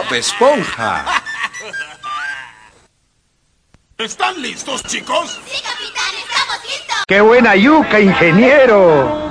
Bob Esponja. ¿Están listos, chicos? Sí, capitán, estamos listos. ¡Qué buena yuca, ingeniero!